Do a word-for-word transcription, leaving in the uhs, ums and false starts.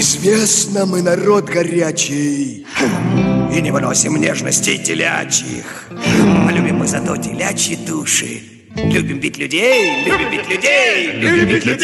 известно, мы народ горячий и не выносим нежностей телячьих. А любим мы зато телячьи души. Любим бить людей, любим бить людей, любим бить людей.